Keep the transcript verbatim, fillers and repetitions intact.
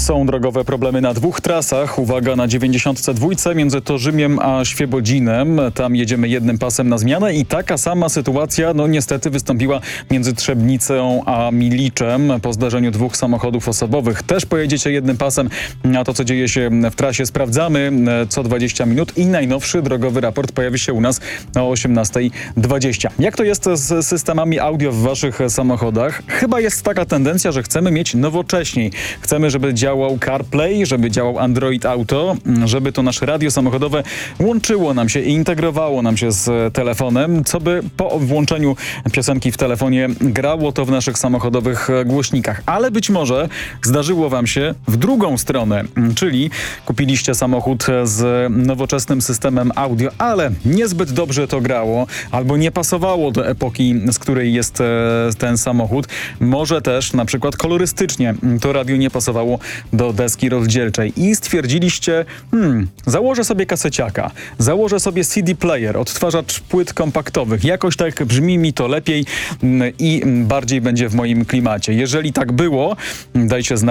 Są drogowe problemy na dwóch trasach. Uwaga, na dziewięćdziesiątce dwa między Torzymiem a Świebodzinem. Tam jedziemy jednym pasem na zmianę i taka sama sytuacja no niestety wystąpiła między Trzebnicą a Miliczem po zdarzeniu dwóch samochodów osobowych. Też pojedziecie jednym pasem. A to, co dzieje się w trasie, sprawdzamy co dwadzieścia minut i najnowszy drogowy raport pojawi się u nas o osiemnasta dwadzieścia. Jak to jest z systemami audio w waszych samochodach? Chyba jest taka tendencja, że chcemy mieć nowocześniej. Chcemy, żeby działał CarPlay, żeby działał Android Auto, żeby to nasze radio samochodowe łączyło nam się i integrowało nam się z telefonem, co by po włączeniu piosenki w telefonie grało to w naszych samochodowych głośnikach. Ale być może zdarzyło wam się w drugą stronę, czyli kupiliście samochód z nowoczesnym systemem audio, ale niezbyt dobrze to grało, albo nie pasowało do epoki, z której jest ten samochód. Może też na przykład kolorystycznie to radio nie pasowało do deski rozdzielczej i stwierdziliście, hmm, założę sobie kaseciaka, założę sobie C D player, odtwarzacz płyt kompaktowych. Jakoś tak brzmi mi to lepiej i bardziej będzie w moim klimacie. Jeżeli tak było, dajcie znać.